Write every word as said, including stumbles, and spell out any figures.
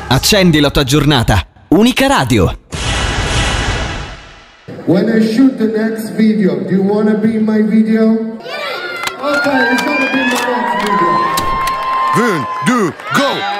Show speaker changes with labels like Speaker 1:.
Speaker 1: Accendi la tua giornata. Unica Radio.
Speaker 2: When I shoot the next video, do you want to be in my video? Okay, it's gonna be my next video.
Speaker 3: One, two, go!